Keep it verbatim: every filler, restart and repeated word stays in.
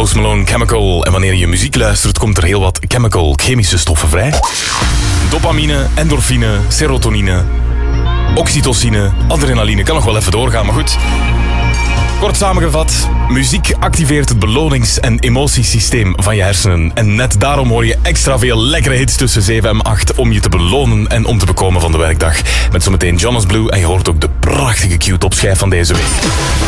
Post Malone, Chemical. En wanneer je muziek luistert, komt er heel wat chemical, chemische stoffen vrij. Dopamine, endorfine, serotonine, oxytocine, adrenaline. Kan nog wel even doorgaan, maar goed. Kort samengevat, muziek activeert het belonings- en emotiesysteem van je hersenen. En net daarom hoor je extra veel lekkere hits tussen zeven en acht om je te belonen en om te bekomen van de werkdag. Met zometeen Jonas Blue en je hoort ook de prachtige Q-top schijf van deze week.